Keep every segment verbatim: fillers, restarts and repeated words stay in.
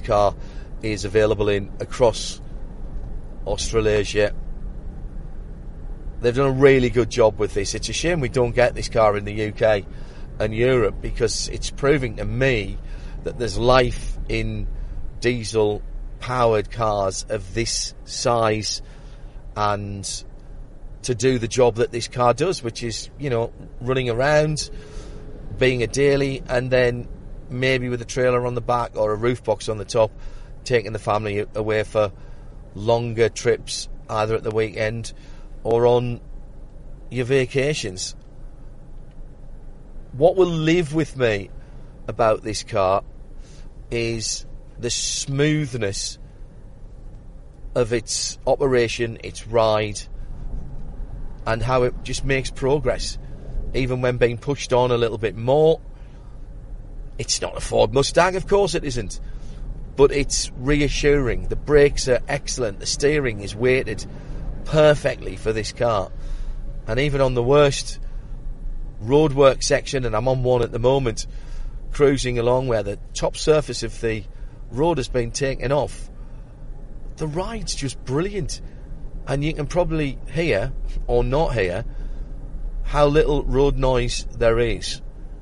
car is available in across Australasia. They've done a really good job with this. It's a shame we don't get this car in the U K and Europe, because it's proving to me that there's life in diesel-powered cars of this size and to do the job that this car does, which is, you know, running around, being a daily, and then maybe with a trailer on the back or a roof box on the top, taking the family away for longer trips, either at the weekend or on your vacations. What will live with me about this car is the smoothness of its operation, its ride, and how it just makes progress, even when being pushed on a little bit more. It's not a Ford Mustang, of course it isn't, but it's reassuring. The brakes are excellent, the steering is weighted perfectly for this car, and even on the worst roadwork section, and I'm on one at the moment, cruising along where the top surface of the road has been taken off, the ride's just brilliant, and you can probably hear or not hear how little road noise there is.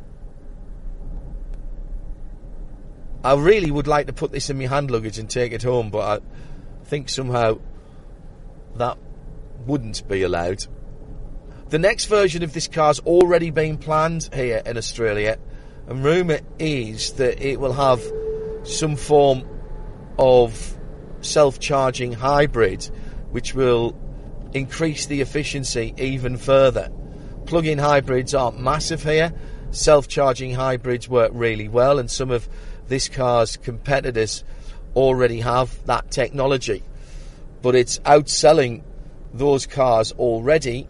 I really would like to put this in my hand luggage and take it home, but I think somehow that wouldn't be allowed. The next version of this car's already been planned here in Australia, and rumour is that it will have some form of self-charging hybrid, which will increase the efficiency even further. Plug-in hybrids aren't massive here. Self-charging hybrids work really well, and some of this car's competitors already have that technology. But it's outselling those cars already.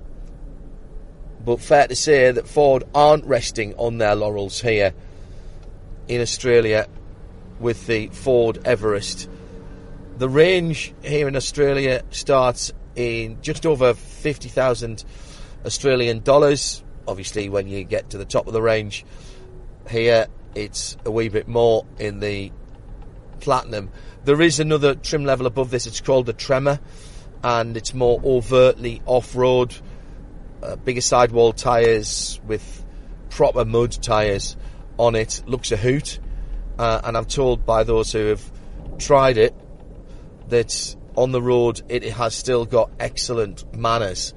But fair to say that Ford aren't resting on their laurels here in Australia with the Ford Everest. The range here in Australia starts in just over fifty thousand Australian dollars. Obviously, when you get to the top of the range here, it's a wee bit more in the Platinum. There is another trim level above this. It's called the Tremor, and it's more overtly off-road. Uh, bigger sidewall tyres with proper mud tyres on it. Looks a hoot, uh, and I'm told by those who have tried it that on the road it has still got excellent manners.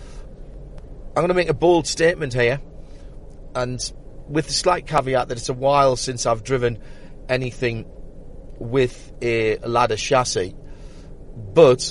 I'm going to make a bold statement here, and with the slight caveat that it's a while since I've driven anything with a ladder chassis, but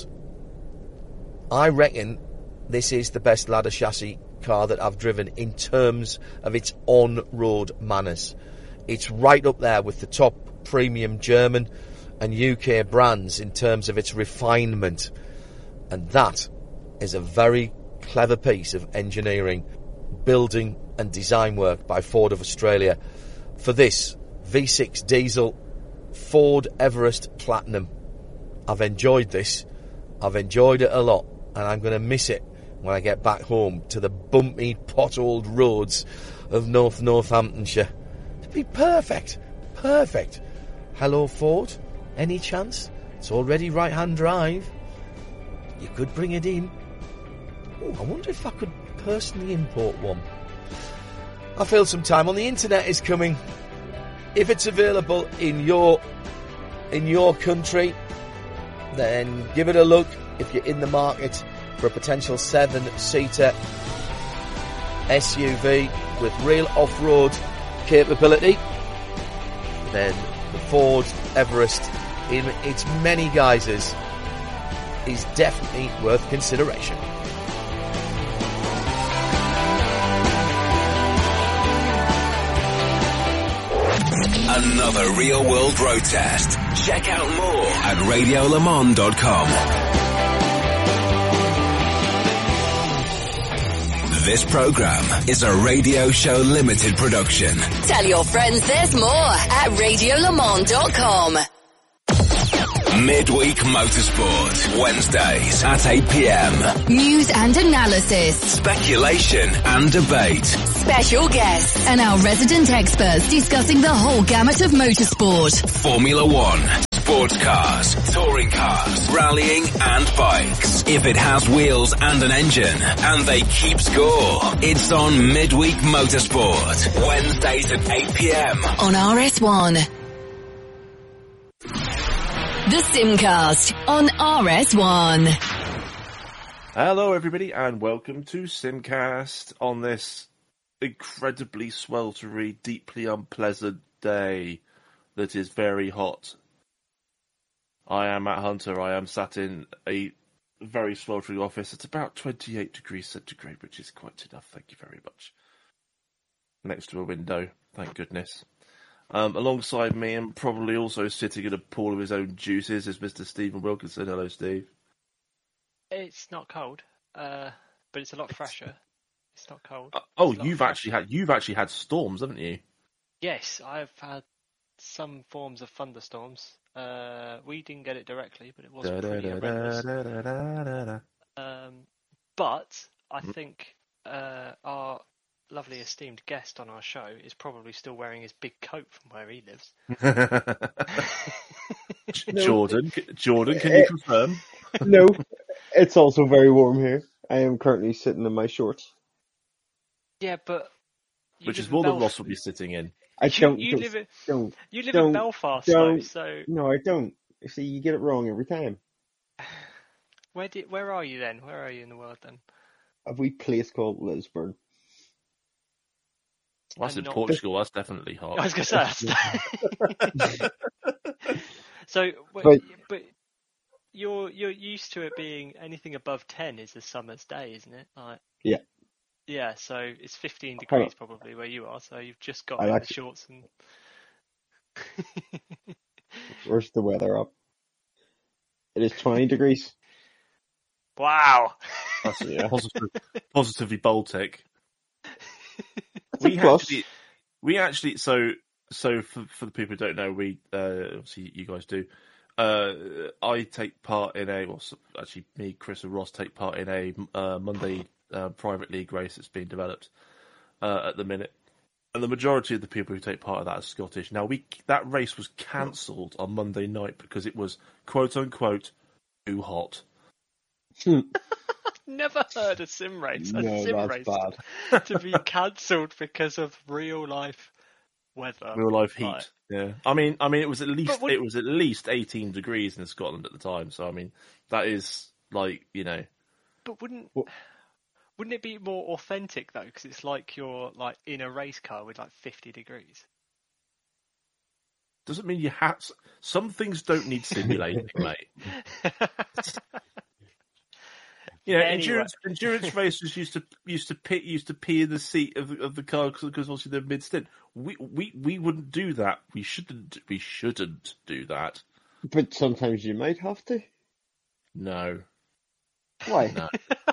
I reckon this is the best ladder chassis car that I've driven in terms of its on-road manners. It's right up there with the top premium German and U K brands in terms of its refinement. And that is a very clever piece of engineering, building and design work by Ford of Australia for this V six diesel Ford Everest Platinum. I've enjoyed this. I've enjoyed it a lot, and I'm going to miss it when I get back home to the bumpy, potholed roads of North Northamptonshire. It'd be perfect. Perfect. Hello, Ford. Any chance? It's already right-hand drive. You could bring it in. Oh, I wonder if I could personally import one. I feel some time on the internet is coming. If it's available in your in your country, then give it a look. If you're in the market for a potential seven-seater S U V with real off-road capability, then the Ford Everest in its many guises is definitely worth consideration. Another real world road test. Check out more at radio le mans dot com. This program is a Radio Show Limited production. Tell your friends there's more at radio le mans dot com. Midweek Motorsport, Wednesdays at eight p.m. News and analysis. Speculation and debate. Special guests and our resident experts discussing the whole gamut of motorsport. Formula One. Sports cars, touring cars, rallying and bikes. If it has wheels and an engine, and they keep score, it's on Midweek Motorsport, Wednesdays at eight p.m. on R S one. The Simcast on R S one. Hello everybody and welcome to Simcast on this incredibly sweltery, deeply unpleasant day that is very hot. I am Matt Hunter. I am sat in a very sweltering office. It's about twenty-eight degrees centigrade, which is quite enough, thank you very much. Next to a window, thank goodness. Um, alongside me and probably also sitting in a pool of his own juices is Mister Stephen Wilkinson. Hello, Steve. It's not cold, uh, but it's a lot fresher. It's not cold. Uh, oh, It's a lot you've fresher. actually had you've actually had storms, haven't you? Yes, I've had some forms of thunderstorms. Uh, we didn't get it directly, but it was Da, da, pretty da, horrendous. da, da, da, da, da. Um, but I think uh, our lovely esteemed guest on our show is probably still wearing his big coat from where he lives. Jordan, Jordan, can you confirm? No, it's also very warm here. I am currently sitting in my shorts. Yeah, but you Which live is in more than Belf- Ross will be sitting in. I You, don't. you don't, live in don't. you live don't- in Belfast, though, don't. so No, I don't. You see, you get it wrong every time. where did where are you then? Where are you in the world then? Have we place called Lisburn? Well, that's And in not- Portugal. That's definitely I hot. was going to say. that's- so, but, But- but you're you're used to it being anything above ten is a summer's day, isn't it? Like, Yeah. Yeah, so it's fifteen degrees probably where you are. So you've just got I in like the it. shorts and. Where's the weather up? It is twenty degrees. Wow. That's Yeah. positive, positively Baltic. That's a We plus. actually, we actually, so so for for the people who don't know, we uh, obviously you guys do. Uh, I take part in a, well, actually me, Chris, and Ross take part in a uh, Monday uh, private league race that's being developed uh, at the minute, and the majority of the people who take part of that are Scottish. Now, we that race was cancelled on Monday night because it was quote unquote too hot. Never heard a sim race. A No, sim that's race bad. to be cancelled because of real life weather. Real life heat. Right. Yeah, I mean, I mean, it was at least But would- it was at least eighteen degrees in Scotland at the time. So I mean, that is like you know, But wouldn't Well- wouldn't it be more authentic though? Because it's like you're like in a race car with like fifty degrees. doesn't mean you have. Some things don't need simulating, mate. You know, Anyway. endurance endurance races used to used to pit used to pee in the seat of of the car because obviously they're mid stint. We we we wouldn't do that. We shouldn't. We shouldn't do that. But sometimes you might have to. No. Why? No.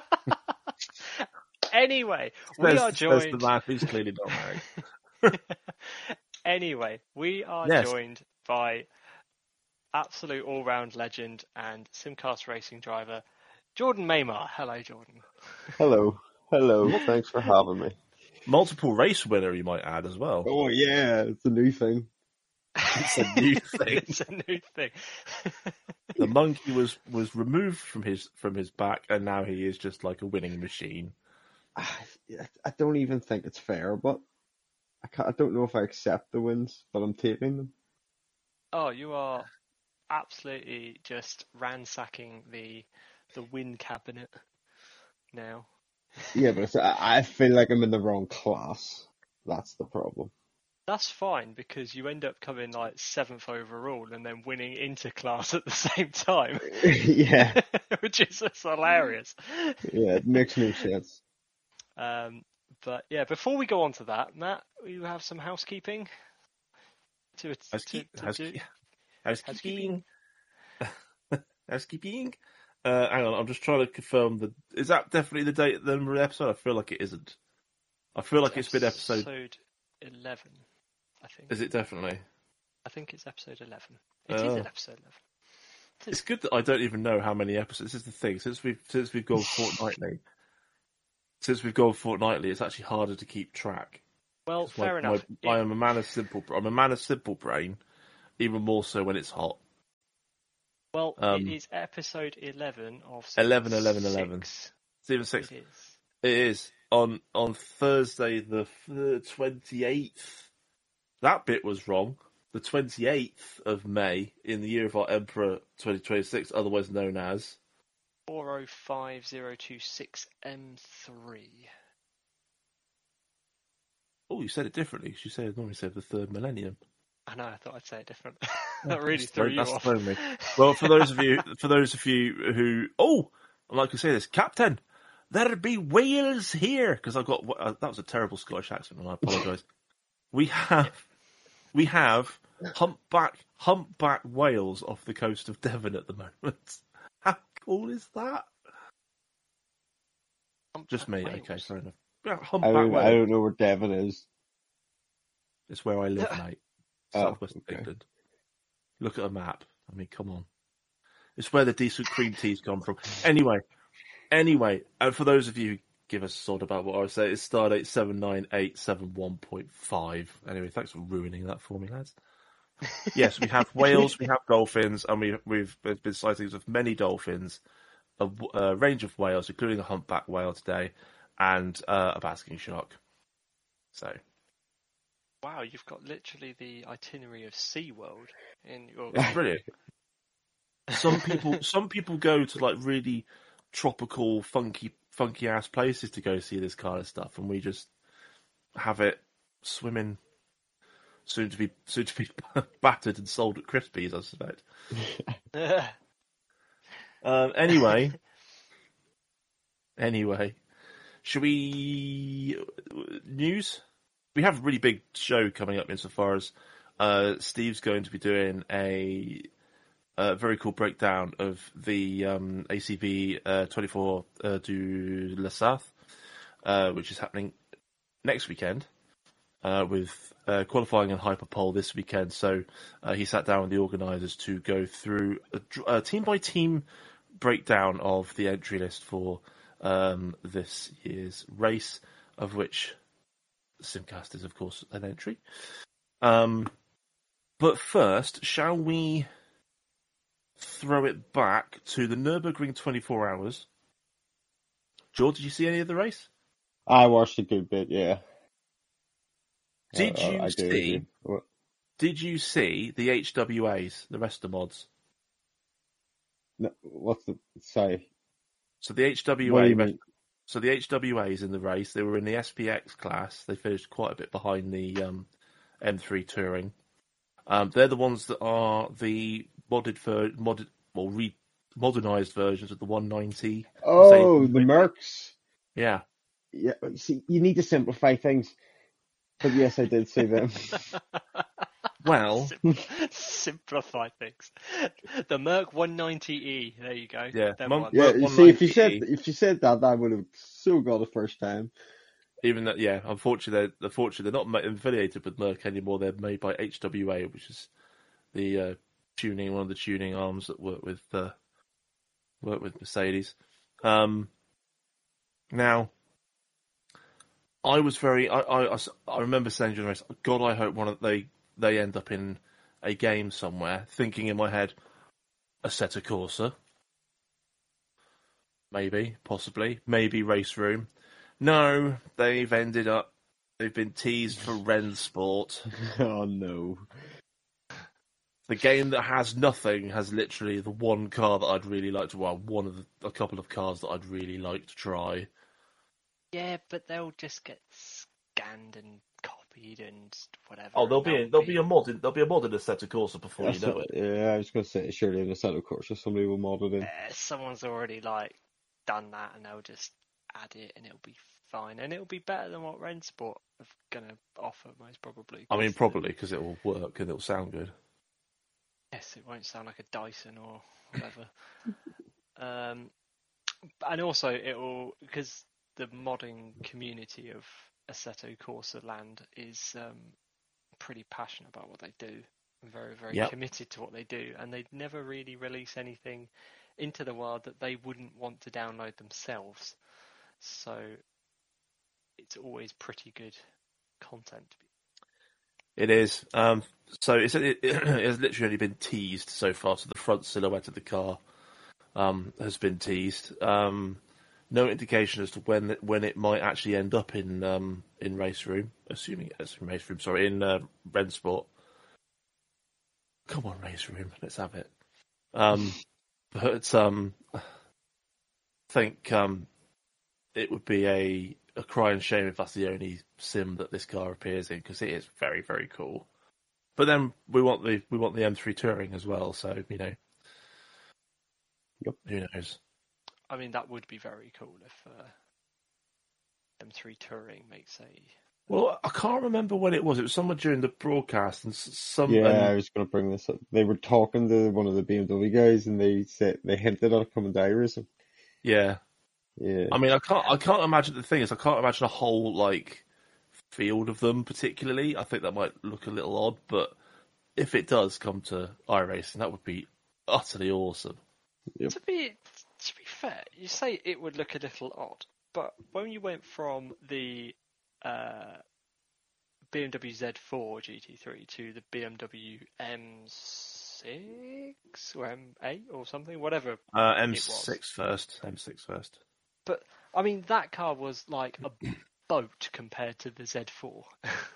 Anyway, we Says- are says joined. the man who's clearly not married. Anyway, we are Yes. joined by absolute all-round legend and Simcast racing driver Jordan Maymar. Hello, Jordan. Hello. Hello. Thanks for having me. Multiple race winner, you might add as well. Oh yeah, it's a new thing. It's a new thing. It's a new thing. The monkey was, was removed from his from his back, and now he is just like a winning machine. I I don't even think it's fair, but I can't, I don't know if I accept the wins, but I'm taking them. Oh, you are absolutely just ransacking the the win cabinet now. Yeah, but it's, I I feel like I'm in the wrong class. That's the problem. That's fine because you end up coming like seventh overall and then winning interclass at the same time, Yeah, which is just hilarious. yeah, it makes no sense. Um, but yeah, before we go on to that, Matt, you have some housekeeping to, to, Housekeep- to housekeep- do. Housekeeping. Housekeeping. Uh, hang on, I'm just trying to confirm the. Is that definitely the date of the episode? I feel like it isn't. I feel like it's been episode. Episode eleven, I think. Is it definitely? I think it's episode eleven. It is Oh. an episode eleven. It's good that I don't even know how many episodes. This is the thing. Since we've since we've gone fortnightly, since we've gone fortnightly, it's actually harder to keep track. Well, It's my- fair enough. my- I am a man of simple. I'm a man of simple brain, even more so when it's hot. Well, Um, it is episode eleven of eleven, season eleven, eleven. six. Season six. It is. It is on on Thursday the twenty-eighth. That bit was wrong. The twenty-eighth of May in the year of our Emperor twenty twenty-six, otherwise known as four oh five oh two six M three. Oh, you said it differently. You said normally said the third millennium. I know. I thought I'd say it different. That really threw you That's off. thrown me. Well, for those of you, for those of you who, oh, I'd like to say this, Captain, there be whales here because I've got uh, that was a terrible Scottish accent, and I apologise. we have, we have humpback, humpback whales off the coast of Devon at the moment. How cool is that? Humpback Just me, whales. okay, fair enough. Yeah, I humpback don't, whale. I don't know where Devon is. It's where I live, mate. Oh, Southwest okay. England. Look at a map. I mean, come on. It's where the decent cream teas come from. Anyway, anyway, and for those of you who give us a thought about what I say, it's Stardate seven nine eight seven one point five. Anyway, thanks for ruining that for me, lads. Yes, we have whales, we have dolphins, and we, we've there's been sightings of many dolphins, a, a range of whales, including a humpback whale today, and uh, a basking shark. So, Wow, you've got literally the itinerary of SeaWorld in your. it's brilliant. Some people, some people go to like really tropical, funky, funky ass places to go see this kind of stuff, and we just have it swimming, soon to be, soon to be battered and sold at Crispies, I suspect. um, anyway, anyway, should we news? We have a really big show coming up insofar as uh, Steve's going to be doing a. A very cool breakdown of the um, A C B uh, twenty-four uh, du La South, uh, which is happening next weekend, uh, with uh, qualifying and Hyperpole this weekend. So uh, he sat down with the organisers to go through a, a team-by-team breakdown of the entry list for um, this year's race, of which Simcast is, of course, an entry. Um, but first, shall we throw it back to the Nürburgring twenty-four hours? George, did you see any of the race? I watched a good bit, yeah. Did Uh, you I do, I see? do. What? Did you see the H W As, the rest of the mods? No, what's the sorry? So the H W A, What do you mean? so the H W As in the race, they were in the S P X class. They finished quite a bit behind the um, M three Touring. Um, they're the ones that are the modded for modded or re modernized versions of the one ninety. Oh, Mercedes. the Mercs. Yeah. Yeah, you see, you need to simplify things. But yes, I did see them. Well, Sim- simplify things. The Merc one ninety E. There you go. Yeah, Them Mum- ones. Yeah, Merc you see, if you said one ninety. if you said that, that would have so got the first time. even that, yeah, unfortunately, they're, unfortunately, they're not ma- affiliated with Merc anymore. They're made by H W A, which is the uh, tuning, one of the tuning arms that work with uh, work with Mercedes. Um, now, I was very, I, I, I remember saying during the race, God, I hope one of they they end up in a game somewhere. Thinking in my head, Assetto Corsa, maybe, possibly, maybe Race Room. No, they've ended up. They've been teased for Rennsport. Oh no. The game that has nothing has literally the one car that I'd really like to. Well, one of the, a couple of cars that I'd really like to try. Yeah, but they'll just get scanned and copied and whatever. Oh, there'll be a, That'll there'll be a mod. In, there'll be a mod in Assetto Corsa before That's you know what- it. Yeah, I was going to say, surely in a set of course, somebody will mod it in. Uh, someone's already like done that, and they'll just add it, and it'll be fine, and it'll be better than what Rennsport are gonna offer, most probably. I mean, 'cause probably because it will work and it'll sound good. Yes, it won't sound like a Dyson or whatever. um, and also it will, because the modding community of Assetto Corsa land is um, pretty passionate about what they do, and very, very Yep. committed to what they do, and they'd never really release anything into the world that they wouldn't want to download themselves. So it's always pretty good content. It is. Um, so it's, it, it has literally only been teased so far. So the front silhouette of the car um, has been teased. Um, no indication as to when when it might actually end up in um, in race room. Assuming it's in race room. Sorry, in uh, Rennsport. Come on, race room. Let's have it. Um, but um, I think um, it would be a a crying shame if that's the only sim that this car appears in, because it is very, very cool. But then we want the we want the M three Touring as well, so you know, Yep. Who knows? I mean, that would be very cool if uh, M three Touring makes a. Well, I can't remember when it was. It was somewhere during the broadcast, and s- some. Yeah, and- I was going to bring this up. They were talking to one of the B M W guys, and they said they hinted at it coming to iRacing. yeah. Yeah, I mean, I can't. I can't imagine. The thing is, I can't imagine a whole like field of them particularly. I think that might look a little odd, but if it does come to iRacing, that would be utterly awesome. Yep. To be to be fair, you say it would look a little odd, but when you went from the uh, B M W Z four G T three to the B M W M six or M eight or something, whatever. Uh, It M was. six first. M six first. But I mean, that car was like a boat compared to the Z four.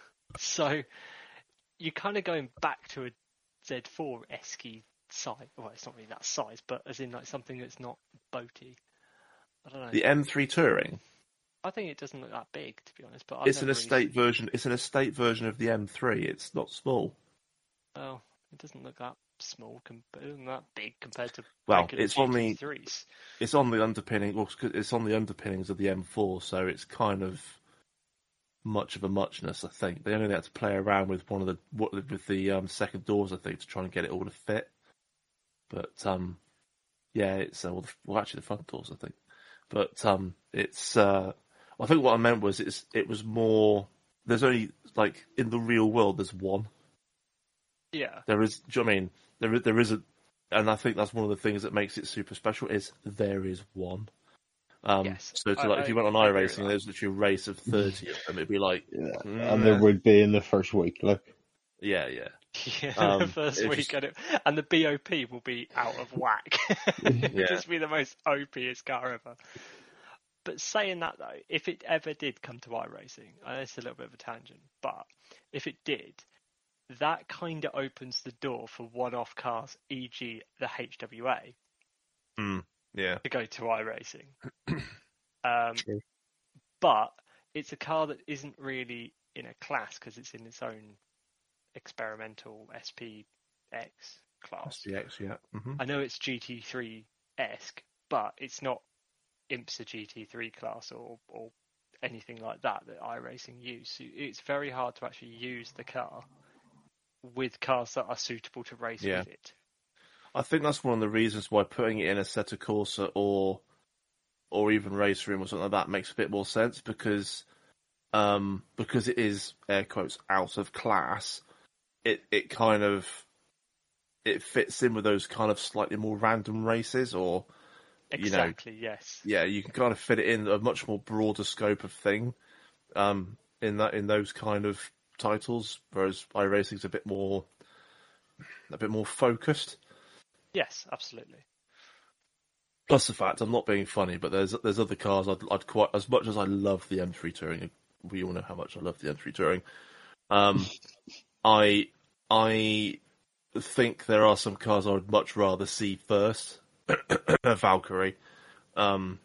So you're kind of going back to a Z four esque size. Well, it's not really that size, but as in like something that's not boaty. I don't know. The M three Touring. I think it doesn't look that big, to be honest. But I've It's an never estate really... version. It's an estate version of the M three. It's not small. Well, it doesn't look that small, com- it isn't that big compared to Well, regular it's on the- G T threes. It's on the underpinning. Well, it's on the underpinnings of the M four, so it's kind of much of a muchness. I think they only had to play around with one of the what- with the um, second doors, I think, to try and get it all to fit. But um, yeah, it's uh, well, the, well, actually the front doors, I think. But um, it's. Uh, I think what I meant was it's. It was more. There's only like in the real world. There's one. Yeah. There is. Do you know what I mean? There is. There is a. And I think that's one of the things that makes it super special is there is one. Um, Yes, so to, I- like, I- if you went on I agree with iRacing that. and there's literally a race of thirty of them, it'd be like, yeah. mm, and there would be in the first week. Like, yeah, yeah. Yeah, Um, the first it week, just- and, it, and the B O P will be out of whack. It'll Yeah. just be the most O P-est car ever. But saying that though, if it ever did come to iRacing, I know it's a little bit of a tangent, but if it did, that kind of opens the door for one-off cars, for example the H W A, Mm, yeah. to go to iRacing. um, True. but it's a car that isn't really in a class because it's in its own experimental S P X class. S D X, yeah. hmm I know it's G T three-esque, but it's not IMSA G T three class or, or anything like that that iRacing use. So it's very hard to actually use the car with cars that are suitable to race Yeah. with it. I think that's one of the reasons why putting it in a Assetto Corsa or or even Race Room or something like that makes a bit more sense because um, because it is air quotes out of class. It it kind of it fits in with those kind of slightly more random races, or you know, Exactly, yes. yeah, you can kind of fit it in a much more broader scope of thing um, in that in those kind of titles, whereas iRacing's a bit more a bit more focused. Yes, absolutely. Plus the fact I'm not being funny, but there's there's other cars I'd, I'd quite as much as I love the M three Touring. We all know how much I love the M three Touring. Um, I I think there are some cars I would much rather see first. Valkyrie, um,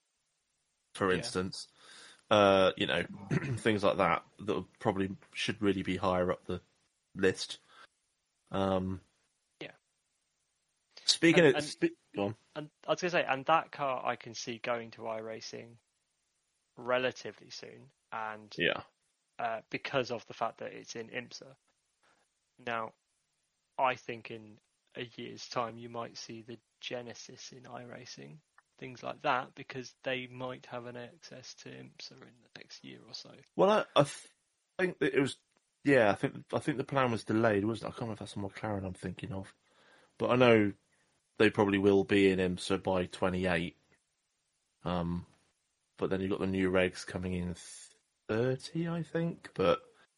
for Yeah. instance, uh, you know, things like that that probably should really be higher up the list. Um, Yeah. Speaking And- of, and- spe- go on. And I was going to say, and that car I can see going to iRacing relatively soon, and Yeah. uh, because of the fact that it's in IMSA. Now, I think in a year's time you might see the Genesis in iRacing, things like that, because they might have an access to IMSA in the next year or so. Well, I, I th- think that it was. Yeah, I think I think the plan was delayed, wasn't it? I can't remember if that's the McLaren I'm thinking of, but I know they probably will be in IMSA by twenty-eight. Um, but then you've got the new regs coming in thirty, I think. But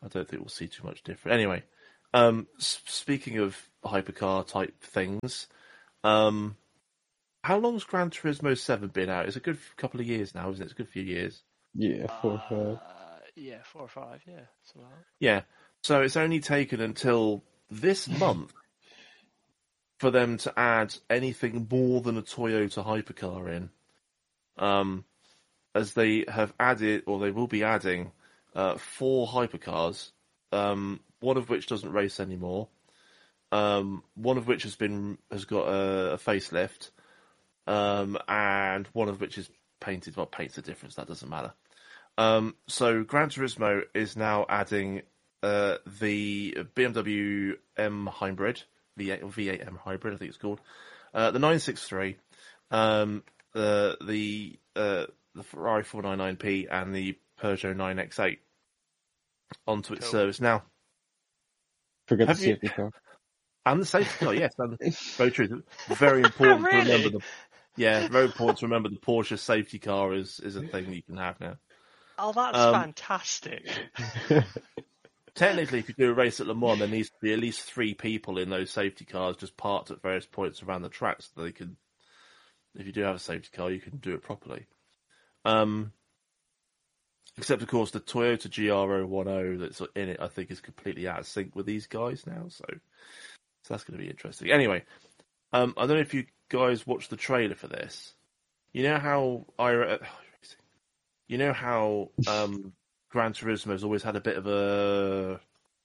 I don't think we'll see too much different. Anyway, um, s- speaking of hypercar type things, um, how long's Gran Turismo seven been out? It's a good couple of years now, isn't it? It's a good few years. Yeah, four or Uh, five. yeah, four or five. Yeah, something like that. Yeah. So it's only taken until this month for them to add anything more than a Toyota hypercar in. Um, as they have added, or they will be adding, uh, four hypercars, um, one of which doesn't race anymore, um, one of which has been has got a, a facelift, um, and one of which is painted. Well, paint's the difference. That doesn't matter. Um, so Gran Turismo is now adding uh, the B M W M Hybrid, V eight, or V eight M Hybrid, I think it's called, uh, the nine sixty-three, um, the the uh, the Ferrari four ninety-nine P, and the Peugeot nine X eight onto its Cool. service now. Forget Have the you- safety car. And the safety car, yes, and very true. Very important Really? to remember the yeah, very important to remember the Porsche safety car is is a thing that you can have now. Oh, that's Um, fantastic. Technically, if you do a race at Le Mans, there needs to be at least three people in those safety cars just parked at various points around the track so that they can, if you do have a safety car, you can do it properly. Um, except, of course, the Toyota G R zero ten that's in it, I think, is completely out of sync with these guys now, so, so that's going to be interesting. Anyway, um, I don't know if you guys watched the trailer for this. You know how I, you know how um, Gran Turismo has always had a bit of a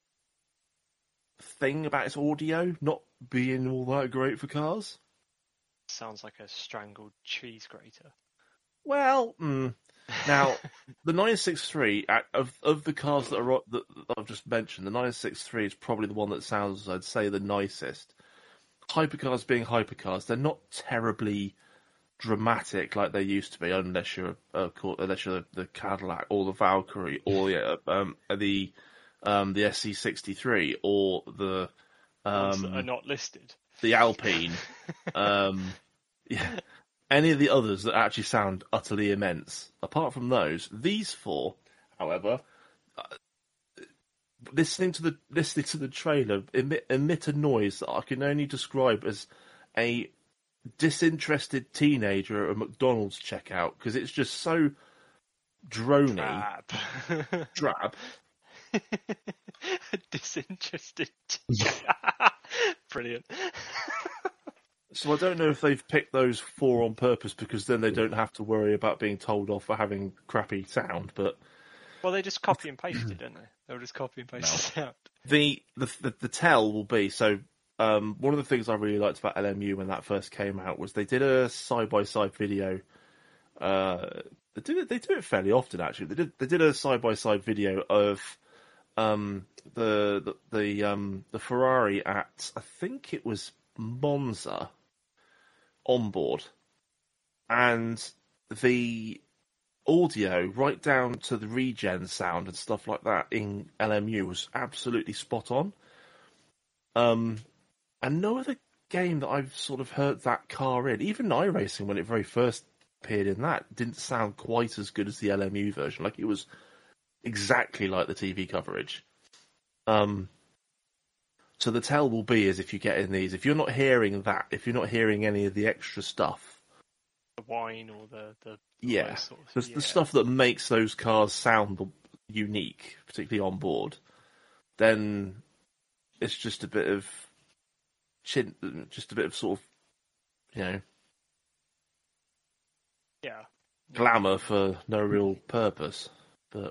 thing about its audio not being all that great for cars? Sounds like a strangled cheese grater. Well, mm, now the nine sixty-three uh, of of the cars that are that I've just mentioned, the nine sixty-three is probably the one that sounds, I'd say, the nicest. Hypercars being hypercars, they're not terribly dramatic like they used to be, unless you're uh, unless you're the, the Cadillac or the Valkyrie or the um, the um, the S C sixty-three or the Ones that um, are not listed. the Alpine. um, yeah, any of the others that actually sound utterly immense. Apart from those, these four, however, uh, listening to the listening to the trailer emit, emit a noise that I can only describe as a disinterested teenager at a McDonald's checkout, because it's just so drony, Drab. drab. Disinterested. Brilliant. So I don't know if they've picked those four on purpose because then they don't have to worry about being told off for having crappy sound. But Well, they just copy and pasted, didn't they? They'll just copy and paste the sound. the the the, the tell will be so. Um, one of the things I really liked about L M U when that first came out was they did a side by side video. Uh, they do it. They do it fairly often, actually. They did. They did a side by side video of um, the the the, um, the Ferrari at, I think it was Monza, on board, and the audio right down to the regen sound and stuff like that in L M U was absolutely spot on. Um, and no other game that I've sort of heard that car in, even iRacing when it very first appeared in that, didn't sound quite as good as the L M U version. Like, it was exactly like the T V coverage. Um, so the tell will be is if you get in these, if you're not hearing that, if you're not hearing any of the extra stuff, The wine or the... the yeah, those sort of- the, yeah. the stuff that makes those cars sound unique, particularly on board, then it's just a bit of chin, just a bit of sort of, you know, Yeah. glamour for no real purpose. But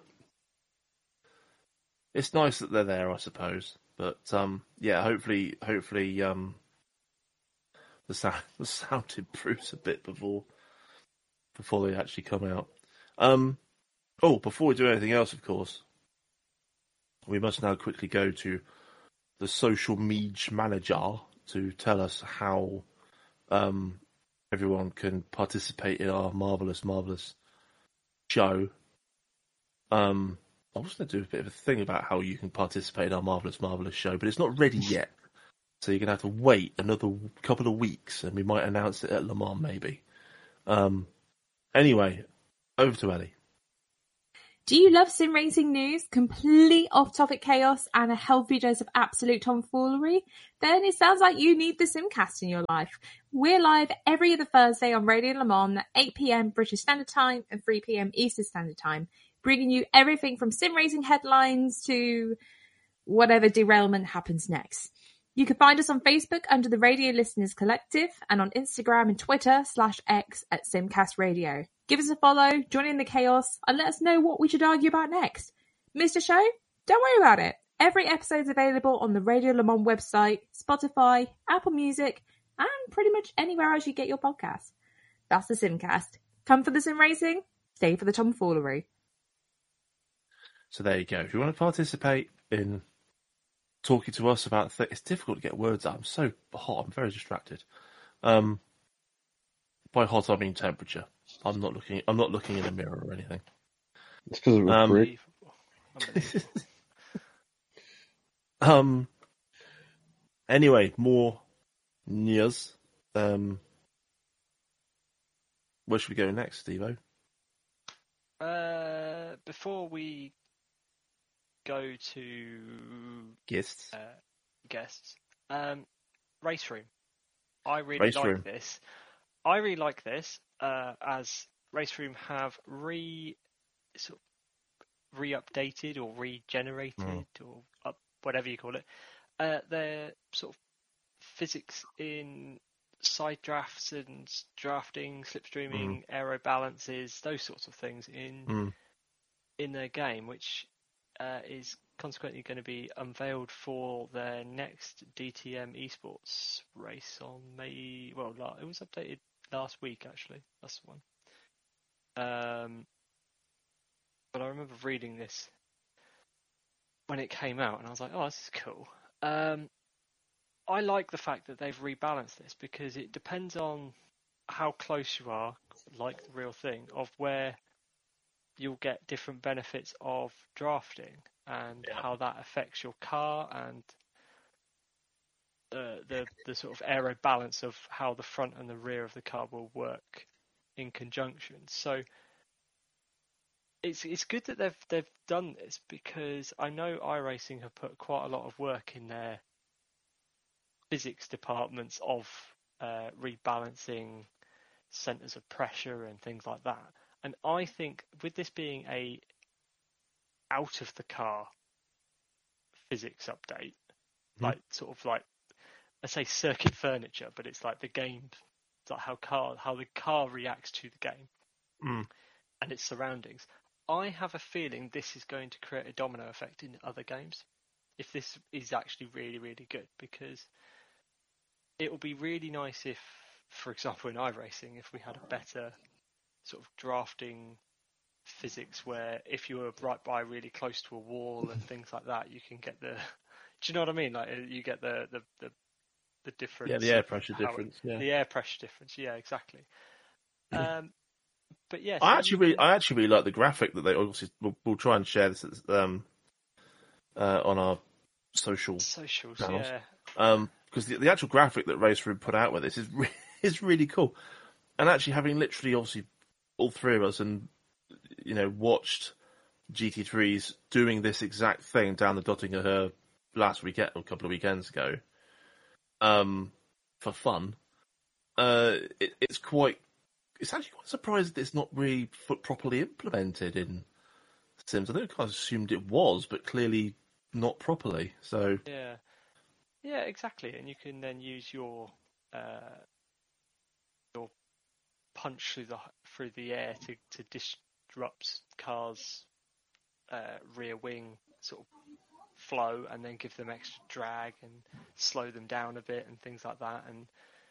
it's nice that they're there, I suppose. But um, yeah, hopefully, hopefully, um, the sound the sound improves a bit before before they actually come out. Um, oh, before we do anything else, of course, we must now quickly go to the social media manager to tell us how um, everyone can participate in our marvellous, marvellous show. Um, I was going to do a bit of a thing about how you can participate in our marvellous, marvellous show, but it's not ready yet. So you're going to have to wait another couple of weeks, and we might announce it at Le Mans, maybe. Um, anyway, over to Ellie. Do you love sim racing news, complete off-topic chaos, and a healthy dose of absolute tomfoolery? Then it sounds like you need the Simcast in your life. We're live every other Thursday on Radio Le Mans at eight p.m. British Standard Time and three p.m. Eastern Standard Time, bringing you everything from sim racing headlines to whatever derailment happens next. You can find us on Facebook under the Radio Listeners Collective and on Instagram and Twitter slash X at Simcast Radio. Give us a follow, join in the chaos, and let us know what we should argue about next. Missed a show? Don't worry about it. Every episode's available on the Radio Le Mans website, Spotify, Apple Music, and pretty much anywhere else you get your podcasts. That's the Simcast. Come for the sim racing, stay for the tomfoolery. So there you go. If you want to participate in talking to us about th- it's difficult to get words out. I'm so hot. I'm very distracted. Um, by hot, I mean temperature. I'm not looking. I'm not looking in a mirror or anything. It's because of Um, recruit. um. Anyway, more news. Um. Where should we go next, Steve-O? Uh, before we go to Guests. uh, guests, um, Race Room. I really Race like Room. this. I really like this, uh, as Race Room have re sort of re-updated or regenerated Mm. or up, whatever you call it. Uh, their sort of physics in side drafts and drafting, slipstreaming, aero balances, those sorts of things in Mm. in their game, which uh, is consequently going to be unveiled for their next D T M esports race on May. Well, la- it was updated last week actually. That's the one. Um, but I remember reading this when it came out, and I was like, "Oh, this is cool." Um, I like the fact that they've rebalanced this because it depends on how close you are, like the real thing, of where you'll get different benefits of drafting and Yeah. how that affects your car and the, the the sort of aero balance of how the front and the rear of the car will work in conjunction. So it's it's good that they've they've done this because I know iRacing have put quite a lot of work in their physics departments of uh, rebalancing centers of pressure and things like that. And I think with this being a out of the car physics update, Mhm. like sort of like I say circuit furniture, but it's like the game, it's like how car how the car reacts to the game Mm. and its surroundings. I have a feeling this is going to create a domino effect in other games if this is actually really really good, because it will be really nice if, for example, in iRacing, if we had a better sort of drafting physics where if you were right by really close to a wall and things like that, you can get the. Do you know what I mean? Like you get the the the, the difference. Yeah, the air of pressure how it- difference. Yeah. The air pressure difference. Yeah, exactly. Um, but yes, I actually really, I actually really like the graphic that they obviously. We'll, we'll try and share this um, uh, on our social socials. channels. Yeah, Um, because the, the actual graphic that Race Room put out with this is re- is really cool, and actually having literally obviously all three of us and you know watched G T threes doing this exact thing down the Dottingham last weekend or a couple of weekends ago, um, for fun. Uh, it, it's quite. It's actually quite surprised that it's not really f- properly implemented in Sims. I think I assumed it was, but clearly not properly. So yeah, yeah, exactly. And you can then use your uh, your punch through the through the air to to disrupt cars' uh, rear wing sort of flow, and then give them extra drag and slow them down a bit and things like that, and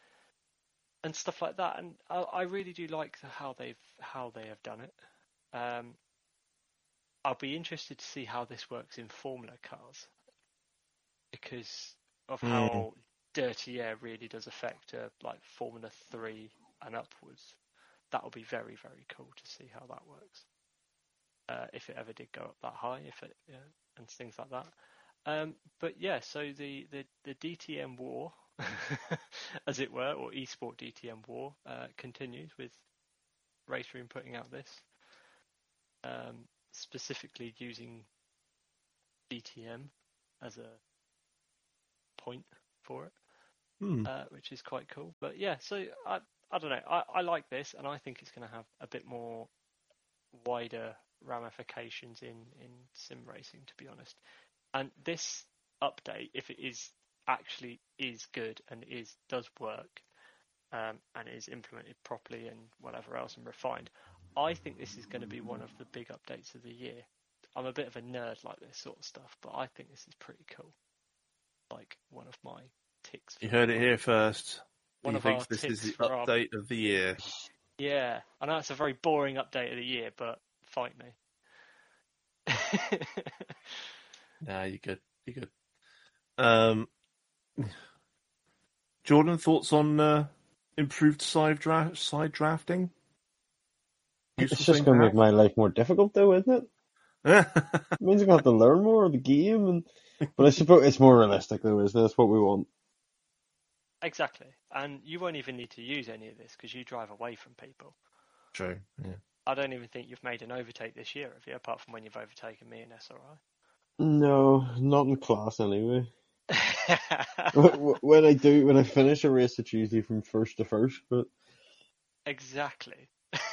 and stuff like that. And I, I really do like the, how they've how they have done it. Um, I'll be interested to see how this works in Formula cars because of Mm. how dirty air really does affect uh, like Formula three and upwards. That will be very very cool to see how that works. Uh, if it ever did go up that high, if it yeah, and things like that. Um, but yeah, so the, the, the D T M war, as it were, or eSport D T M war, uh, continues with Race Room putting out this. Um, specifically using D T M as a point for it, Hmm. uh, which is quite cool. But yeah, so I I don't know. I, I like this, and I think it's going to have a bit more wider ramifications in, in sim racing, to be honest. And this update, if it is actually is good and is does work, um, and is implemented properly and whatever else and refined, I think this is going to be one of the big updates of the year. I'm a bit of a nerd like this sort of stuff, but I think this is pretty cool. Like one of my ticks. You heard it here first. One he of thinks our this is the ticks for our- update of the year. Yeah, I know it's a very boring update of the year, but fight me. Nah, you're good. You're good. Um, Jordan, thoughts on uh, improved side draft, side drafting? Useful It's just thing going to to make my life more difficult, though, isn't it? have? It means I'm going to have to learn more of the game, and but I suppose it's more realistic, though, isn't it? That's what we want. Exactly, and you won't even need to use any of this because you drive away from people. True. Yeah. I don't even think you've made an overtake this year, have you? Apart from when you've overtaken me in S R No, not in class anyway. I. When I do, when I finish a race, it's usually from first to first. But Exactly.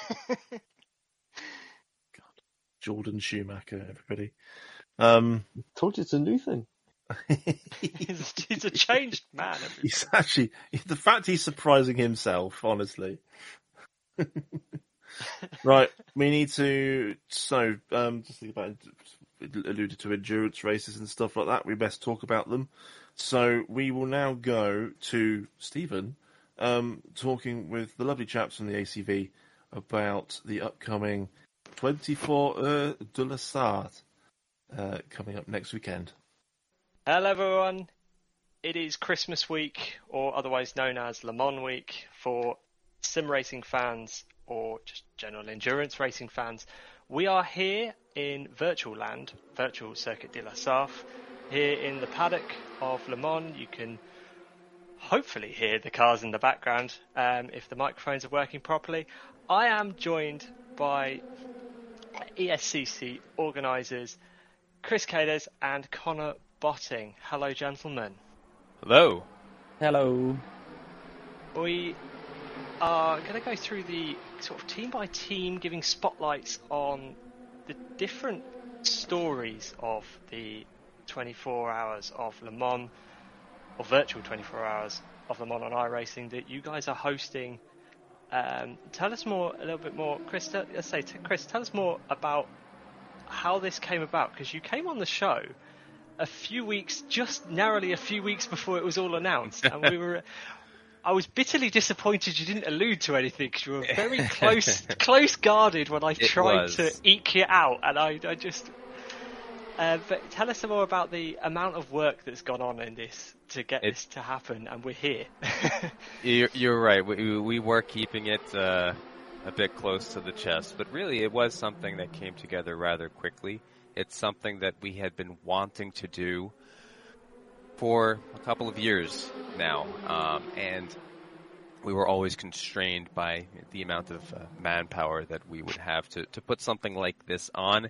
Jordan Schumacher, everybody. Um, I told you it's a new thing. he's, he's a changed man. Everybody. he's actually the fact he's surprising himself, honestly. Right, we need to. So, um, just think about alluded to endurance races and stuff like that. We best talk about them. So we will now go to Stephen, um, talking with the lovely chaps from the A C V about the upcoming twenty-four Heures de la Sarthe uh, coming up next weekend. Hello, everyone. It is Christmas week, or otherwise known as Le Mans week, for sim racing fans or just general endurance racing fans. We are here in virtual land, virtual Circuit de la Sarthe, here in the paddock of Le Mans. You can hopefully hear the cars in the background um, if the microphones are working properly. I am joined by E S C C organisers Chris Caders and Connor Botting. Hello, gentlemen. Hello. Hello. We are going to go through the sort of team by team, giving spotlights on the different stories of the twenty-four hours of Le Mans, or virtual twenty-four hours of Le Mans on iRacing that you guys are hosting. Um, tell us more, a little bit more, Chris. Tell, let's say, t- Chris, tell us more about how this came about, because you came on the show a few weeks, just narrowly a few weeks before it was all announced, and we were. I was bitterly disappointed you didn't allude to anything because you were very close, close guarded when I It tried was. to eke you out, and I, I just. Uh, but tell us some more about the amount of work that's gone on in this to get It- this to happen, and we're here. You're, you're right. We, we were keeping it uh, a bit close to the chest, but really it was something that came together rather quickly. It's something that we had been wanting to do for a couple of years now, um, and we were always constrained by the amount of uh, manpower that we would have to, to put something like this on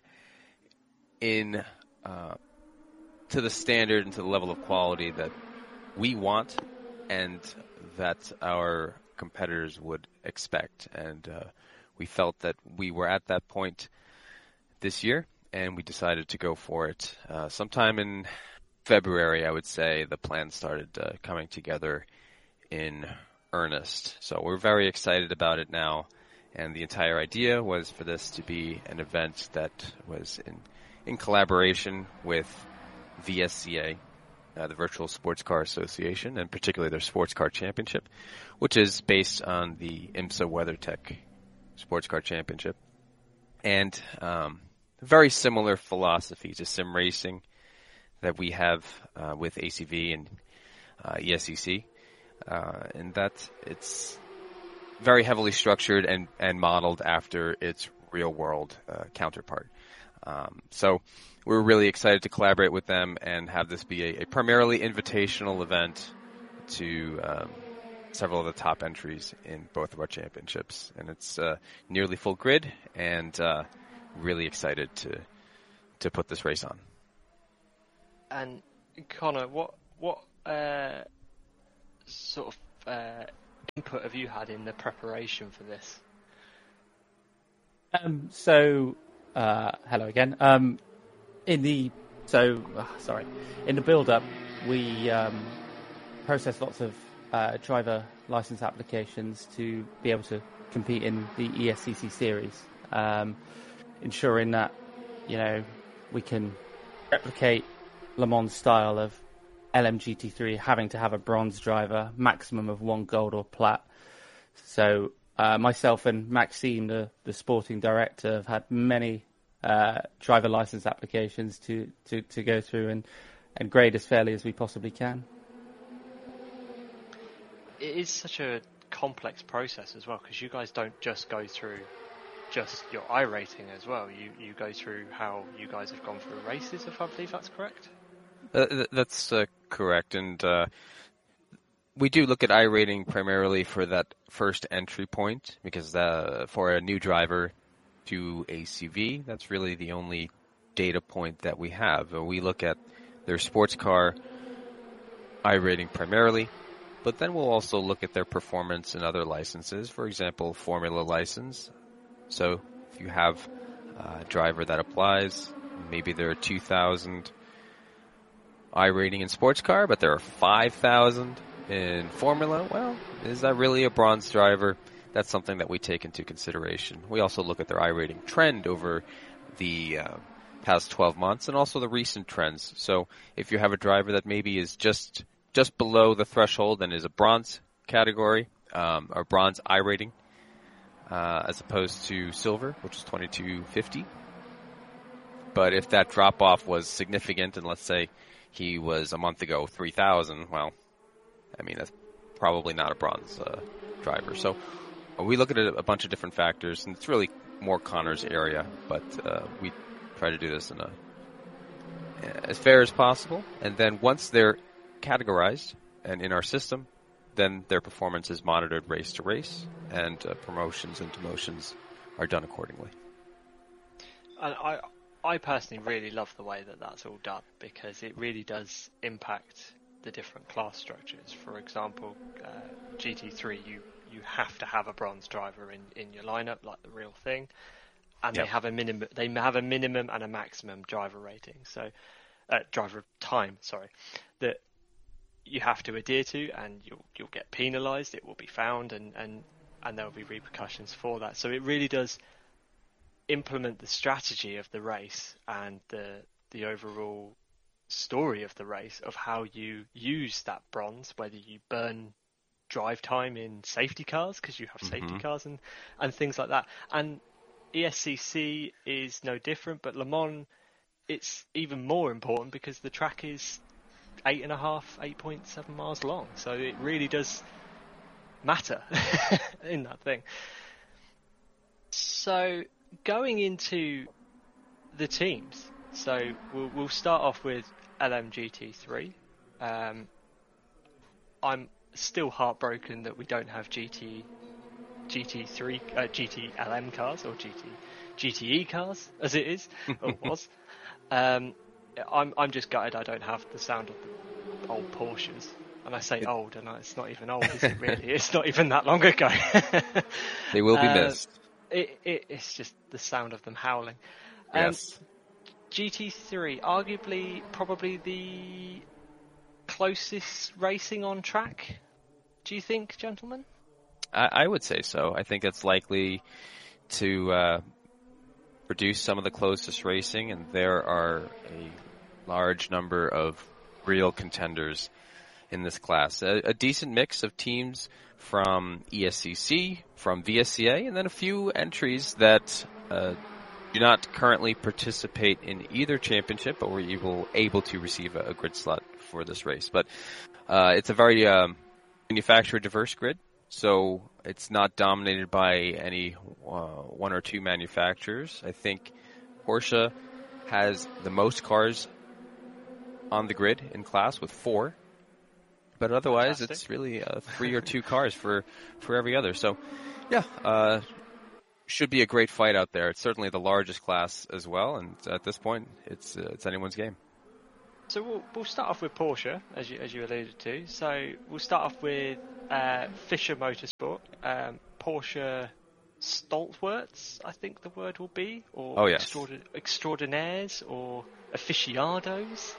in uh, to the standard and to the level of quality that we want and that our competitors would expect. And uh, we felt that we were at that point this year, and we decided to go for it. Uh, sometime in February, I would say, the plan started uh, coming together in earnest. So we're very excited about it now, and the entire idea was for this to be an event that was in, in collaboration with V S C A, uh, the Virtual Sports Car Association, and particularly their Sports Car Championship, which is based on the IMSA WeatherTech Sports Car Championship. And um, very similar philosophy to sim racing that we have uh, with A C V and uh, E S C C, uh, in that it's very heavily structured and, and modeled after its real-world uh, counterpart. Um, so we're really excited to collaborate with them and have this be a, a primarily invitational event to um, several of the top entries in both of our championships. And it's uh, nearly full grid, and uh, really excited to to put this race on. And Connor, what what uh, sort of uh, input have you had in the preparation for this? Um, so, uh, hello again. Um, in the so uh, sorry, in the build-up, we um, processed lots of uh, driver license applications to be able to compete in the E S C C series, um, ensuring that you know we can replicate Le Mans style of L M G T three having to have a bronze driver, maximum of one gold or plat. So uh, myself and Maxime, the, the sporting director, have had many uh, driver license applications to, to, to go through and, and grade as fairly as we possibly can. It is such a complex process as well, because you guys don't just go through just your I rating as well. You you go through how you guys have gone through races, if I believe that's correct. Uh, th- that's uh, correct, and uh, we do look at I rating primarily for that first entry point, because uh, for a new driver to A C V, that's really the only data point that we have. Uh, we look at their sports car I rating primarily, but then we'll also look at their performance in other licenses, for example, Formula license. So if you have a driver that applies, maybe they're a two thousand I rating in sports car, but there are five thousand in Formula. Well, is that really a bronze driver? That's something that we take into consideration. We also look at their I rating trend over the uh, past twelve months and also the recent trends. So if you have a driver that maybe is just just below the threshold and is a bronze category, um, or bronze I rating, uh, as opposed to silver, which is twenty-two fifty. But if that drop off was significant, and let's say he was a month ago three thousand, well, I mean, that's probably not a bronze uh, driver. So we look at a, a bunch of different factors, and it's really more Connor's area, but uh, we try to do this in a as fair as possible. And then once they're categorized and in our system, then their performance is monitored race to race, and uh, promotions and demotions are done accordingly. And I, I personally really love the way that that's all done, because it really does impact the different class structures. For example, uh, G T three, you, you have to have a bronze driver in, in your lineup, like the real thing, and Yep. they have a minimum. They have a minimum and a maximum driver rating. So, uh, driver time, sorry, that you have to adhere to, and you'll you'll get penalised. It will be found, and, and, and there will be repercussions for that. So it really does implement the strategy of the race and the the overall story of the race, of how you use that bronze, whether you burn drive time in safety cars because you have safety Mhm. cars and, and things like that. And E S C C is no different, but Le Mans, it's even more important because the track is eight and a half, eight point seven miles long. So it really does matter in that thing. So going into the teams, so we'll, we'll start off with L M G T three. Um, I'm still heartbroken that we don't have G T, G T three, uh, G T L M cars, or G T, G T E cars, as it is, or was. Um, I'm I'm just gutted I don't have the sound of the old Porsches. And I say old, and it's not even old, is it really? It's not even that long ago. They will be Uh, missed. It, it it's just the sound of them howling. Um, Yes. G T three, arguably probably the closest racing on track. Do you think, gentlemen? I, I would say so. I think it's likely to uh, produce some of the closest racing, and there are a large number of real contenders in this class. A, a decent mix of teams from E S C C, from V S C A, and then a few entries that uh, do not currently participate in either championship, but were able, able to receive a, a grid slot for this race. But uh, it's a very um, manufacturer diverse grid, so it's not dominated by any uh, one or two manufacturers. I think Porsche has the most cars on the grid in class with four, but otherwise Fantastic. it's really uh, three or two cars for, for every other. So, yeah, uh, should be a great fight out there. It's certainly the largest class as well, and at this point, it's uh, it's anyone's game. So we'll we'll start off with Porsche, as you as you alluded to. So we'll start off with uh, Fischer Motorsport, um, Porsche Stalwarts, I think the word will be, or oh, yes. extraordi- extraordinaires, or aficionados.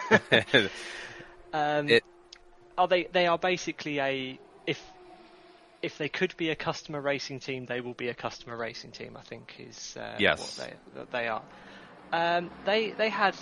um, it, are they? They are basically a if if they could be a customer racing team, they will be a customer racing team. I think is uh, yes. what they that they are. Um, they they had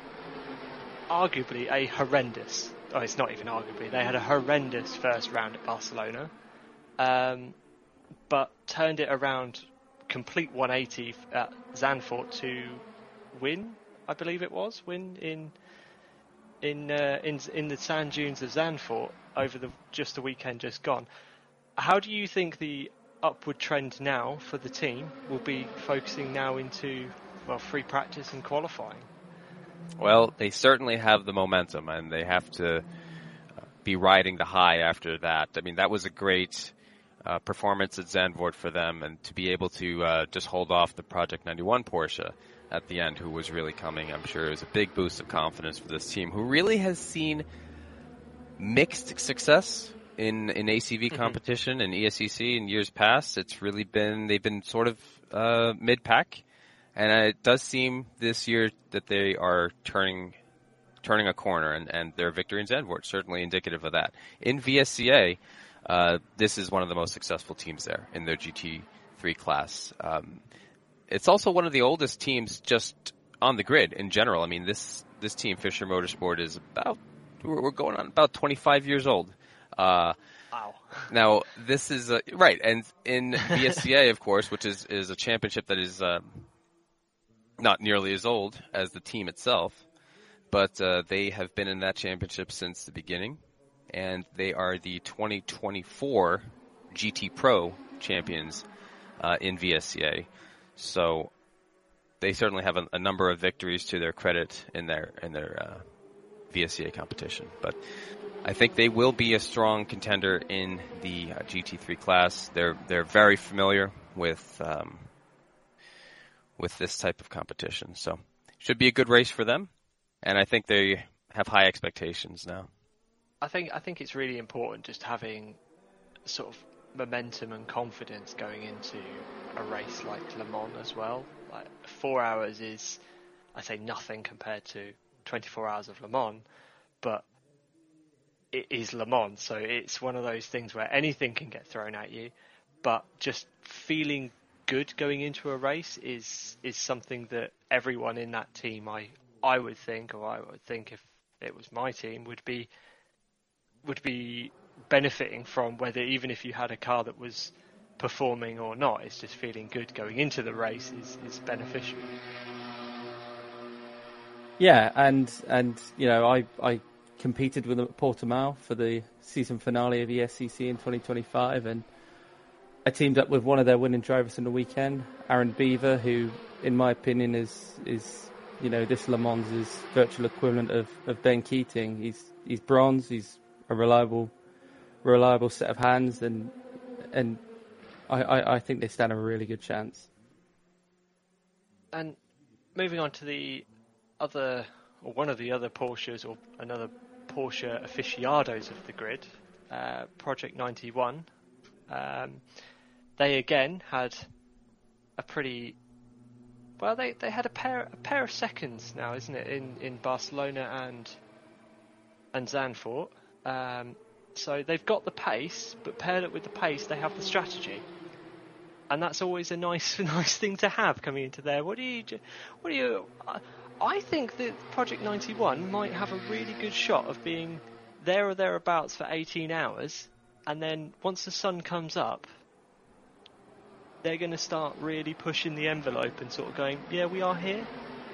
arguably a horrendous. Oh, it's not even arguably. They had a horrendous first round at Barcelona. Um, but turned it around, complete one eighty at Zandvoort to win, I believe it was, win in in uh, in in the sand dunes of Zandvoort over the just the weekend just gone. How do you think the upward trend now for the team will be focusing now into well free practice and qualifying? Well, they certainly have the momentum, and they have to be riding the high after that. I mean, that was a great Uh, performance at Zandvoort for them, and to be able to uh, just hold off the Project ninety-one Porsche at the end, who was really coming, I'm sure, is a big boost of confidence for this team, who really has seen mixed success in, in A C V mm-hmm. competition and E S C C in years past. It's really been, they've been sort of uh, mid-pack, and uh, it does seem this year that they are turning turning a corner, and, and their victory in Zandvoort certainly indicative of that. In V S C A, Uh, this is one of the most successful teams there in their G T three class. Um, it's also one of the oldest teams just on the grid in general. I mean, this this team, Fischer Motorsport, is about we're, we're going on about twenty-five years old. Uh, wow. Now, this is a, right, and in V S C A, of course, which is is a championship that is uh, not nearly as old as the team itself, but uh, they have been in that championship since the beginning. And they are the twenty twenty-four G T Pro champions uh, in V S C A. So they certainly have a, a number of victories to their credit in their in their uh, V S C A competition. But I think they will be a strong contender in the uh, G T three class. They're they're very familiar with um, with this type of competition. So should be a good race for them. And I think they have high expectations now. I think I think it's really important just having sort of momentum and confidence going into a race like Le Mans as well. Like four hours is, I say, nothing compared to twenty-four hours of Le Mans, but it is Le Mans, so it's one of those things where anything can get thrown at you. But just feeling good going into a race is is something that everyone in that team, I I would think, or I would think if it was my team, would be. would be benefiting from, whether even if you had a car that was performing or not, it's just feeling good going into the race is, is beneficial. Yeah, and and you know, I I competed with them at Portimao for the season finale of E S C C in twenty twenty-five, and I teamed up with one of their winning drivers on the weekend, Aaron Beaver, who, in my opinion, is is you know this Le Mans' virtual equivalent of, of Ben Keating. He's he's bronze. He's a reliable, reliable set of hands, and and I, I, I think they stand a really good chance. And moving on to the other, or one of the other Porsches, or another Porsche aficionados of the grid, uh, Project ninety-one. Um, they again had a pretty well. They, they had a pair a pair of seconds now, isn't it, in, in Barcelona and and Zandvoort. Um, so they've got the pace, but paired up with the pace, they have the strategy, and that's always a nice, nice thing to have coming into there. What do you, what do you? I think that Project ninety-one might have a really good shot of being there or thereabouts for eighteen hours, and then once the sun comes up, they're going to start really pushing the envelope and sort of going, yeah, we are here.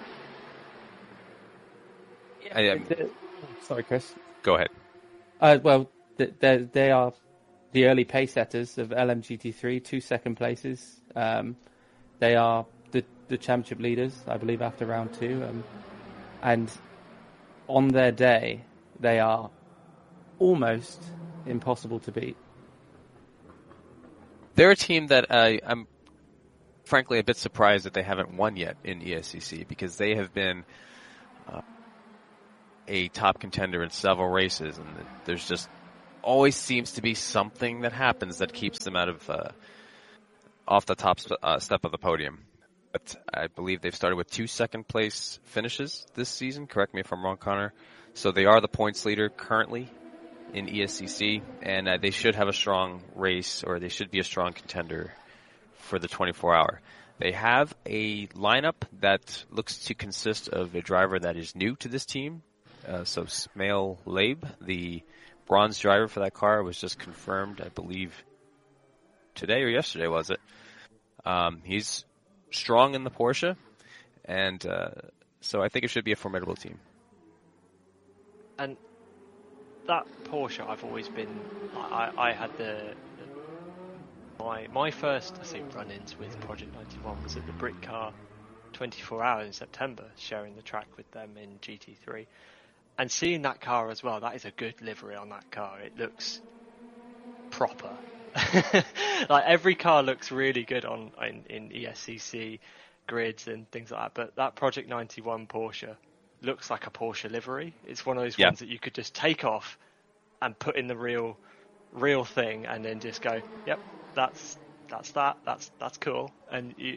I, um, Sorry, Chris. Go ahead. Uh, well, they they are the early pace setters of L M G T three, two second places. Um, they are the, the championship leaders, I believe, after round two. Um, and on their day, they are almost impossible to beat. They're a team that uh, I'm frankly a bit surprised that they haven't won yet in E S C C, because they have been uh, a top contender in several races, and there's just always seems to be something that happens that keeps them out of uh, off the top st- uh, step of the podium. But I believe they've started with two second place finishes this season. Correct me if I'm wrong, Connor. So they are the points leader currently in E S C C, and uh, they should have a strong race, or they should be a strong contender for the twenty-four hour. They have a lineup that looks to consist of a driver that is new to this team. Uh, so Smail Labe, the bronze driver for that car, was just confirmed, I believe, today or yesterday, was it? Um, he's strong in the Porsche, and uh, so I think it should be a formidable team. And that Porsche, I've always been. I, I had the, the my my first I think run-ins with Project ninety-one was at the Brit Car twenty-four hour in September, sharing the track with them in G T three, and seeing that car as well. That is a good livery on that car. It looks proper. Like every car looks really good on in, in E S C C grids and things like that. But that Project ninety-one Porsche looks like a Porsche livery. It's one of those yeah. ones that you could just take off and put in the real, real thing, and then just go, "Yep, that's that's that. That's that's cool." And you,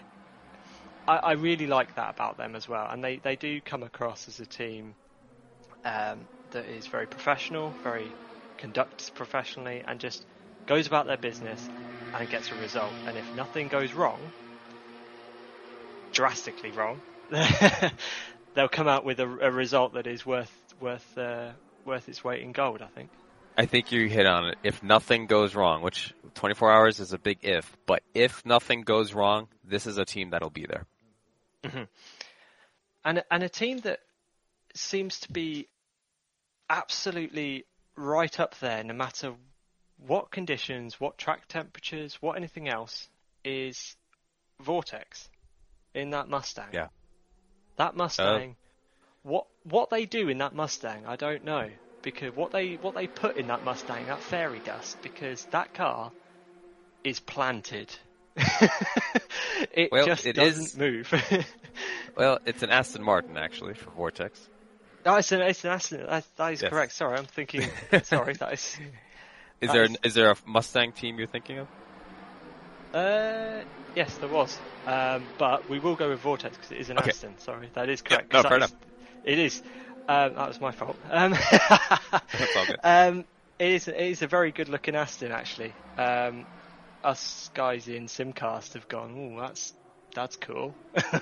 I, I really like that about them as well. And they, they do come across as a team um, that is very professional, very conducts professionally, and just goes about their business and gets a result. And if nothing goes wrong, drastically wrong, they'll come out with a, a result that is worth worth uh, worth its weight in gold, I think. I think you hit on it. If nothing goes wrong, which twenty-four hours is a big if, but if nothing goes wrong, this is a team that'll be there. Mm-hmm. And and a team that seems to be absolutely right up there, no matter what conditions, what track temperatures, what anything else, is Vortex in that Mustang. Yeah. That Mustang, uh, what what they do in that Mustang, I don't know, because what they what they put in that Mustang, that fairy dust, because that car is planted. It well, just it doesn't is, move. Well, it's an Aston Martin actually for Vortex. Oh, it's an, it's an Aston. That, that is yes. correct. Sorry, I'm thinking. Sorry, that is. Is that there is, an, is there a Mustang team you're thinking of? Uh, yes, there was. Um, but we will go with Vortex because it is an okay. Aston. Sorry, that is correct. Yeah, no, fair enough. It is. Um, that was my fault. Um, That's all good. Um, it is. It is a very good-looking Aston, actually. Um, us guys in Simcast have gone, "Oh, that's that's cool."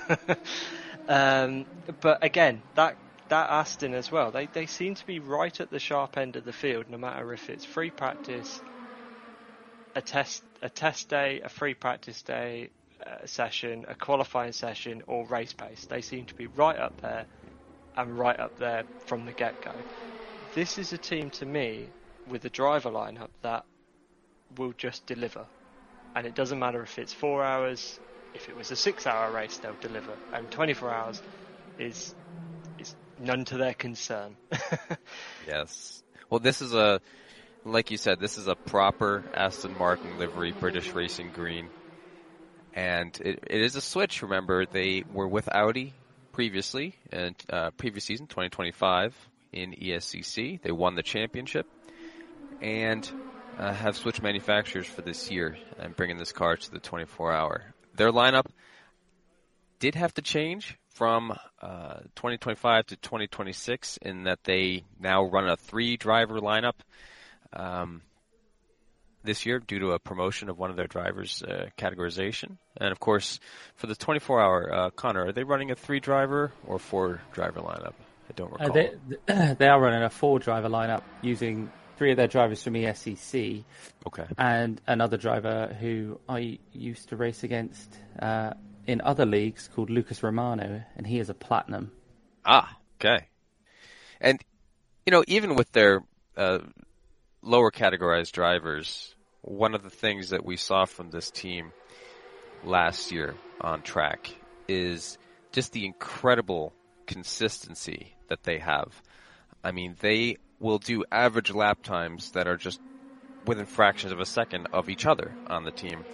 um, but again, that that Aston as well. They they seem to be right at the sharp end of the field, no matter if it's free practice, a test a test day, a free practice day, a session, a qualifying session, or race pace. They seem to be right up there, and right up there from the get-go. This is a team, to me, with a driver lineup that will just deliver. And it doesn't matter if it's four hours, if it was a six-hour race, they'll deliver. And twenty-four hours is is none to their concern. Yes. Well, this is a, like you said, this is a proper Aston Martin livery, British Racing Green. And it, it is a switch, remember. They were with Audi previously, and uh, previous season, twenty twenty-five, in E S C C. They won the championship. And uh, have switched manufacturers for this year and bringing this car to the twenty-four hour. Their lineup did have to change from uh, twenty twenty-five to twenty twenty-six in that they now run a three-driver lineup um, this year due to a promotion of one of their drivers' uh, categorization. And, of course, for the twenty-four hour, uh, Connor, are they running a three-driver or four-driver lineup? I don't recall. Uh, they, they are running a four-driver lineup using three of their drivers from E S C C. Okay. And another driver who I used to race against uh, in other leagues called Lucas Romano, and he is a platinum. Ah, okay. And, you know, even with their uh, lower categorized drivers, one of the things that we saw from this team last year on track is just the incredible consistency that they have. I mean, they will do average lap times that are just within fractions of a second of each other on the team,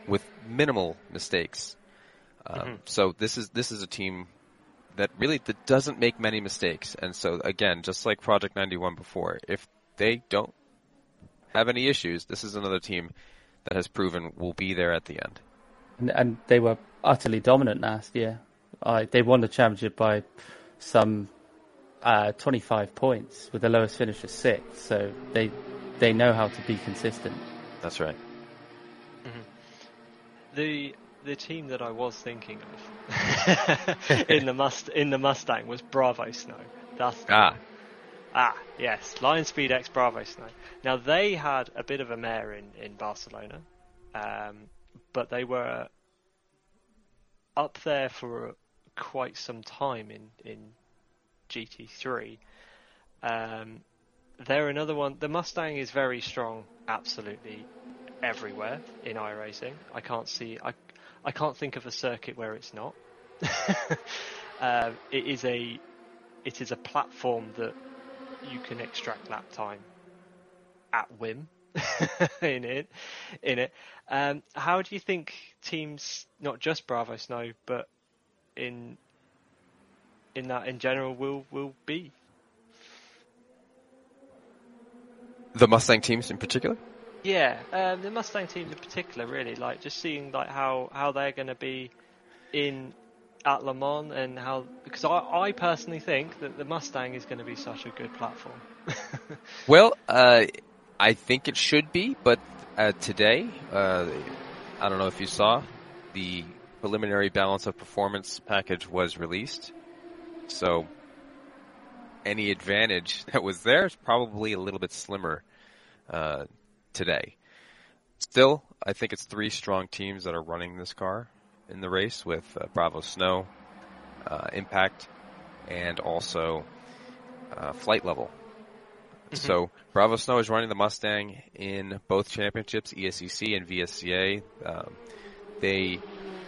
with minimal mistakes. Um, Mm-hmm. So this is this is a team that really that doesn't make many mistakes. And so again, just like Project ninety-one before, if they don't have any issues, this is another team that has proven will be there at the end. And, and they were utterly dominant last year. Uh, they won the championship by some uh, twenty-five points, with the lowest finish of six. So they they know how to be consistent. That's right. The the team that I was thinking of in the must in the Mustang was Bravo Snow. That's the Ah, one. Ah, yes, Lion Speed X Bravo Snow. Now they had a bit of a mare in in Barcelona, um, but they were up there for quite some time in in G T three. Um, they're another one. The Mustang is very strong, absolutely everywhere in iRacing. I can't see. I I can't think of a circuit where it's not. um, it is a it is a platform that you can extract lap time at whim in it. In it. Um, how do you think teams, not just Bravo Snow, but in in that in general, will will be? the Mustang teams in particular. Yeah, um, the Mustang team in particular, really, like just seeing like how, how they're going to be in at Le Mans, and how, because I, I personally think that the Mustang is going to be such a good platform. Well, uh, I think it should be, but uh, today, uh, I don't know if you saw, the preliminary balance of performance package was released. So any advantage that was there is probably a little bit slimmer uh, today. Still, I think it's three strong teams that are running this car in the race, with uh, Bravo Snow, uh, Impact, and also uh, Flight Level. So Bravo Snow is running the Mustang in both championships, E S C C and V S C A. Um, they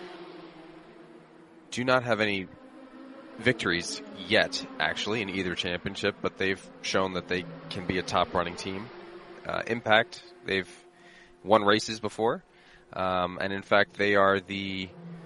do not have any victories yet, actually, in either championship, but they've shown that they can be a top running team. Uh, Impact, they've won races before, um, and in fact, they are the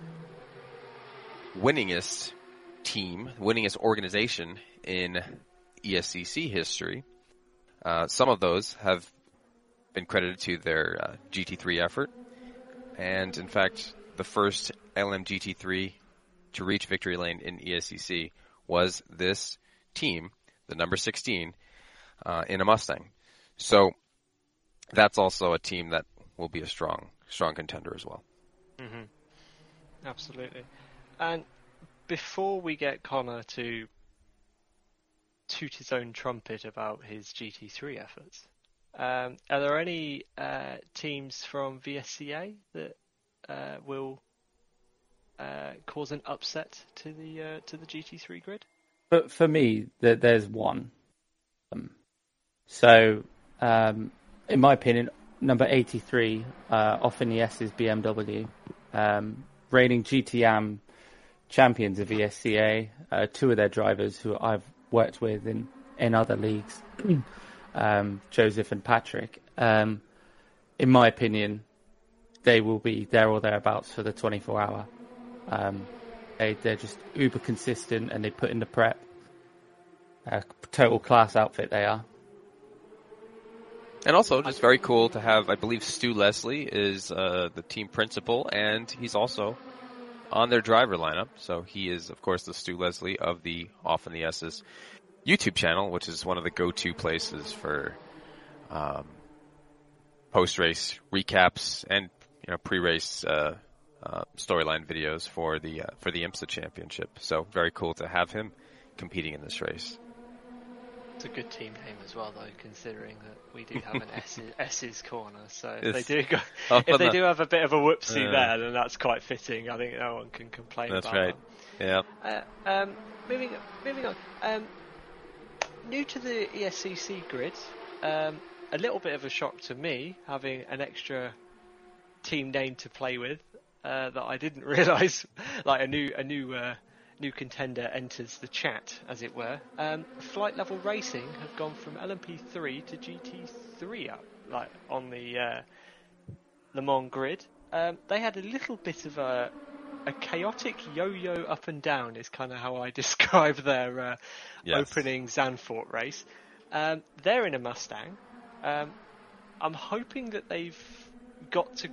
winningest team, winningest organization in E S C C history. Uh, some of those have been credited to their uh, G T three effort, and in fact, the first L M G T three to reach victory lane in E S C C was this team, the number sixteen, uh, in a Mustang. So that's also a team that will be a strong, strong contender as well. Mm-hmm. Absolutely. And before we get Connor to toot his own trumpet about his G T three efforts, um, are there any uh, teams from V S C A that uh, will uh, cause an upset to the uh, to the G T three grid? But for me, there, there's one. Um, so, um, in my opinion, number eighty-three, uh, off in the S's B M W, um, reigning G T A champions of V S C A, uh, two of their drivers who I've worked with in, in other leagues, um, Joseph and Patrick. Um, in my opinion, they will be there or thereabouts for the twenty-four hour. Um, they, they're just uber consistent, and they put in the prep. Uh, total class outfit they are. And also, just very cool to have, I believe Stu Leslie is uh, the team principal, and he's also on their driver lineup. So he is, of course, the Stu Leslie of the Off in the S's YouTube channel, which is one of the go-to places for um, post-race recaps and you know pre-race uh, uh, storyline videos for the uh, for the IMSA Championship. So very cool to have him competing in this race. It's a good team name as well, though, considering that we do have an S S's corner. So if It's- they do go, Oh, if they no. do have a bit of a whoopsie Uh. there, then that's quite fitting. I think no one can complain That's about right. Yeah. that. Uh, um, moving moving on. Um, new to the E S C C grid, um, a little bit of a shock to me having an extra team name to play with uh, that I didn't realise. Like a new a new. Uh, New contender enters the chat, as it were. Um, Flight Level Racing have gone from L M P three to G T three up, like on the uh, Le Mans grid. Um, they had a little bit of a a chaotic yo-yo up and down is kind of how I describe their uh, Yes. opening Zandvoort race. Um, they're in a Mustang. Um, I'm hoping that they've got to